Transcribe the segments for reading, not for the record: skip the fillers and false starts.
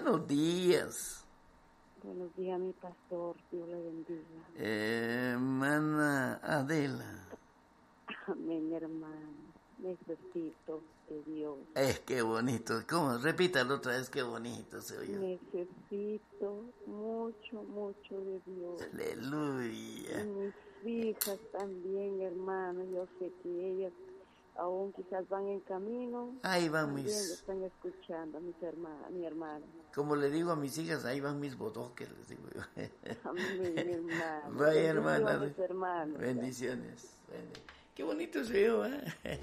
Buenos días. Buenos días, mi pastor. Dios le bendiga. Hermana Adela. Amén, hermano. Necesito de Dios. Qué bonito. ¿Cómo? Repítalo otra vez, qué bonito se oyó. Necesito mucho, mucho de Dios. Aleluya. Y mis hijas también, hermano. Yo sé que ellas aún quizás van en camino. Ahí van también mis... están escuchando a mis hermanas, mi hermana. Como le digo a mis hijas, ahí van mis bodoques, les digo yo. Amén, mi hermano. Vaya, hermana. Bendiciones, hermano. Bendiciones. Qué bonito se oyó, ¿eh?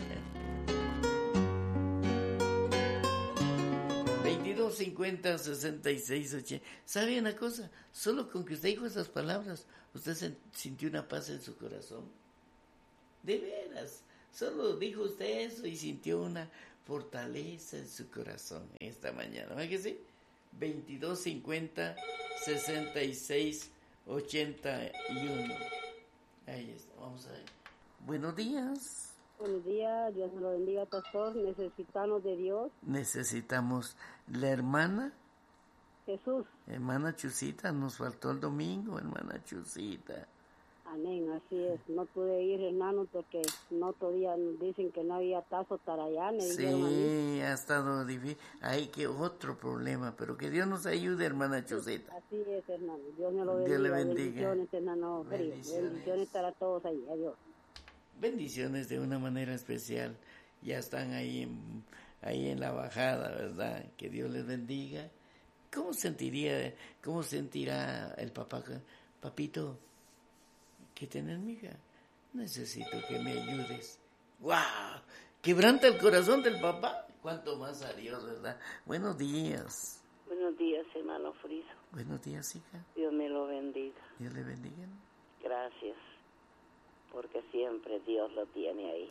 22 50 66 80. ¿Sabe una cosa? Solo con que usted dijo esas palabras, usted sintió una paz en su corazón. De veras. Solo dijo usted eso y sintió una fortaleza en su corazón esta mañana. ¿Verdad que sí? 22 50 66 81. Ahí está. Vamos a ver. Buenos días. Buenos días, Dios me lo bendiga, pastor. Necesitamos de Dios. Necesitamos la hermana. Jesús. Hermana Chusita, nos faltó el domingo, hermana Chusita. Amén, así es. No pude ir, hermano, porque no todavía dicen que no había tazo para allá. Sí, ha estado difícil. Hay que otro problema, pero que Dios nos ayude, hermana Chusita. Así es, hermano. Dios me lo bendiga. Dios le bendiga. Bendiciones, hermano. Bendiciones para todos ahí. Adiós. Bendiciones de una manera especial. Ya están ahí en la bajada, ¿verdad? Que Dios les bendiga. ¿Cómo sentirá el papá? Papito, ¿qué tienes, mija? Necesito que me ayudes. ¡Wow! Quebranta el corazón del papá. Cuánto más a Dios, ¿verdad? Buenos días. Buenos días, hermano Friso. Buenos días, hija. Dios me lo bendiga. Dios le bendiga. Gracias, porque siempre Dios lo tiene ahí.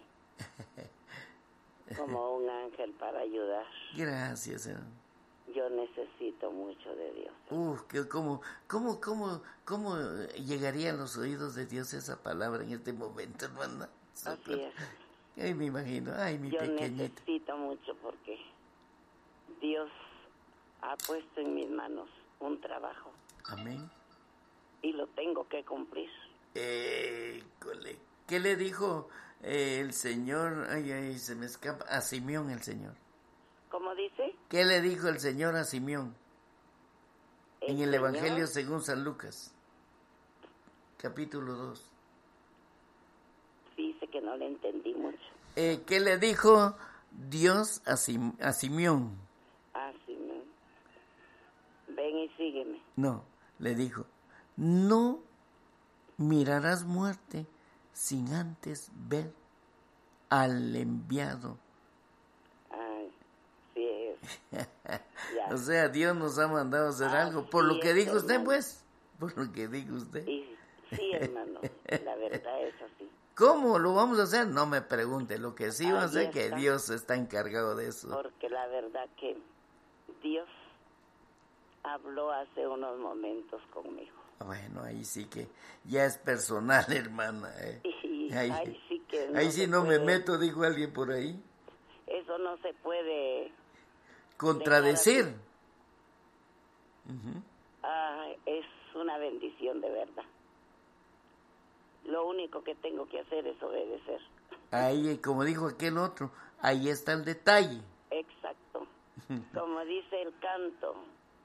Como un ángel para ayudar. Gracias, hermano. Yo necesito mucho de Dios. ¿Cómo llegaría a los oídos de Dios esa palabra en este momento, hermana? Así es. Ay, me imagino, ay, mi pequeñita. Yo necesito mucho porque Dios ha puesto en mis manos un trabajo. Amén. Y lo tengo que cumplir. ¿Qué le dijo el Señor? Ay, se me escapa. A Simeón el Señor. ¿Cómo dice? ¿Qué le dijo el Señor a Simeón? En el Evangelio según San Lucas, capítulo 2. Dice que no le entendí mucho. ¿Qué le dijo Dios a Simeón? Ah, Simeón. Ven y sígueme. No, le dijo, no mirarás muerte sin antes ver al enviado. Ay, sí es. O sea, Dios nos ha mandado a hacer algo. Por lo que dijo usted, pues. Por lo que dijo usted. Sí, hermano. La verdad es así. ¿Cómo lo vamos a hacer? No me pregunte. Lo que sí va a hacer que Dios está encargado de eso. Porque la verdad que Dios habló hace unos momentos conmigo. Bueno, ahí sí que ya es personal, hermana. Ahí sí que no ahí sí no me meto, dijo alguien por ahí. Eso no se puede contradecir. Es una bendición de verdad. Lo único que tengo que hacer es obedecer. Ahí, como dijo aquel otro, ahí está el detalle. Exacto. Como dice el canto,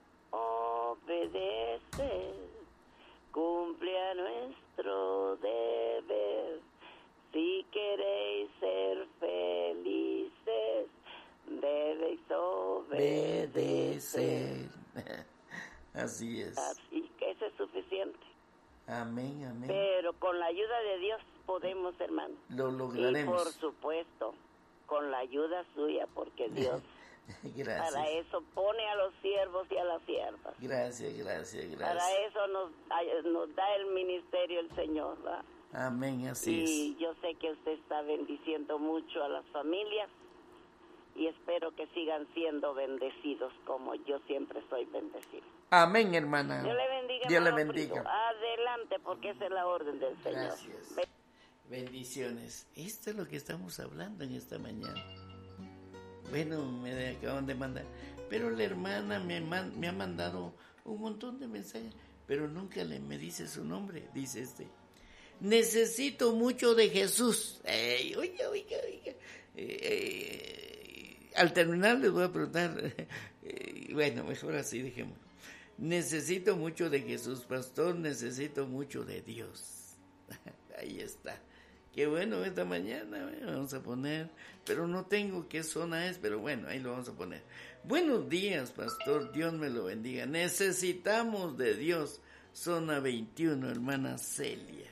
obedece, cumple a nuestro deber. Si queréis ser felices, debéis obedecer. Así es. Así que eso es suficiente. Amén, amén. Pero con la ayuda de Dios podemos, hermano. Lo lograremos. Y por supuesto, con la ayuda suya, porque Dios para eso pone a los siervos y a las siervas. Gracias. Para eso nos da el ministerio el Señor, ¿verdad? Amén, así es. Y yo sé que usted está bendiciendo mucho a las familias y espero que sigan siendo bendecidos como yo siempre soy bendecido. Amén, hermana. Dios le bendiga. Dios le bendiga. Adelante, porque esa es la orden del Señor. Gracias. Bendiciones. Esto es lo que estamos hablando en esta mañana. Bueno, me acaban de mandar. Pero la hermana me ha mandado un montón de mensajes, pero nunca me dice su nombre. Dice necesito mucho de Jesús. Oiga. Al terminar les voy a preguntar, bueno, mejor así dejemos. Necesito mucho de Jesús, pastor, necesito mucho de Dios. Ahí está. Qué bueno, esta mañana vamos a poner, pero no tengo qué zona es, pero bueno, ahí lo vamos a poner. Buenos días, pastor, Dios me lo bendiga. Necesitamos de Dios. Zona 21, hermana Celia.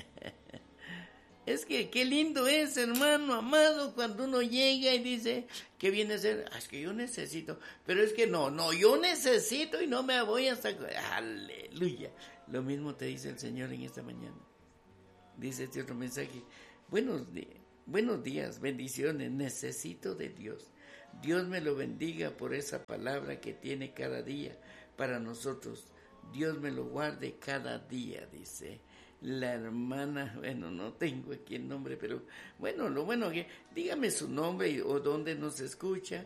Es que qué lindo es, hermano amado, cuando uno llega y dice que viene a ser, es que yo necesito, pero es que no, yo necesito y no me voy hasta... Aleluya. Lo mismo te dice el Señor en esta mañana. Dice este otro mensaje, buenos días, bendiciones, necesito de Dios. Dios me lo bendiga por esa palabra que tiene cada día para nosotros. Dios me lo guarde cada día, dice la hermana. Bueno, no tengo aquí el nombre, pero bueno, lo bueno que dígame su nombre o dónde nos escucha,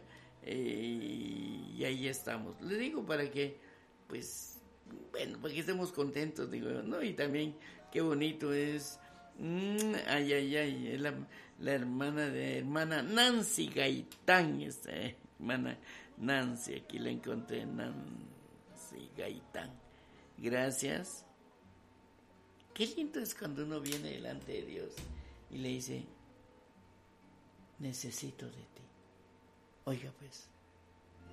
y ahí estamos. Le digo para que, pues, bueno, para que estemos contentos, digo, ¿no? Y también qué bonito es, la hermana Nancy Gaitán, hermana Nancy, aquí la encontré, Nancy Gaitán. Gracias. Qué lindo es cuando uno viene delante de Dios y le dice, necesito de ti. Oiga pues,